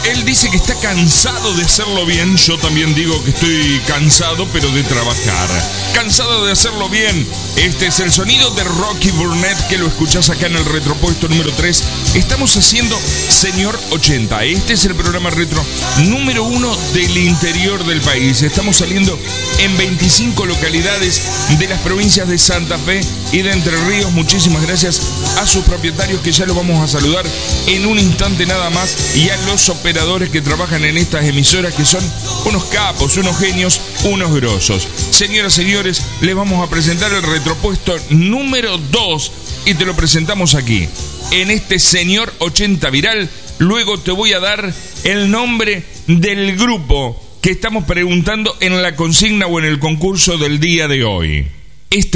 Él dice que está cansado de hacerlo bien. Yo también digo que estoy cansado, pero de trabajar. Cansado de hacerlo bien. Este es el sonido de Rocky Burnett, que lo escuchás acá en el retropuesto número 3. Estamos haciendo Señor 80. Este es el programa retro número 1 del interior del país. Estamos saliendo en 25 localidades de las provincias de Santa Fe y de Entre Ríos. Muchísimas gracias a sus propietarios, que ya los vamos a saludar en un instante nada más, y a los operadores que trabajan en estas emisoras, que son unos capos, unos genios, unos grosos. Señoras, señores, les vamos a presentar el retropuesto número 2 y te lo presentamos aquí, en este Señor 80 Viral. Luego te voy a dar el nombre del grupo que estamos preguntando en la consigna o en el concurso del día de hoy. Este